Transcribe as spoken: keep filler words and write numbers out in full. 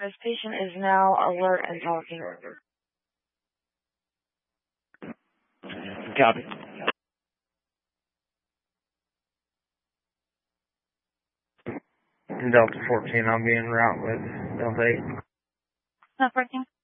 This patient is now alert and talking. Copy. Delta fourteen, I'll be en route with Delta eight. Delta fourteen.